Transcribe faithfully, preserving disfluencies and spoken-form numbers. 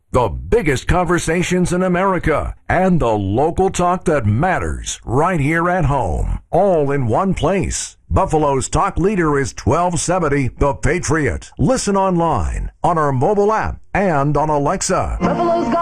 The biggest conversations in America and the local talk that matters right here at home. All in one place. Buffalo's talk leader is twelve seventy The Patriot. Listen online, on our mobile app, and on Alexa. Buffalo's